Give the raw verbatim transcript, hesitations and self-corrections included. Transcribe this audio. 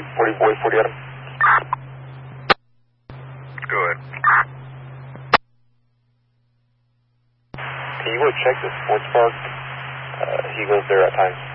forty boy, forty Adam. Go ahead. Can you go check the sports park? Uh, he goes there at times.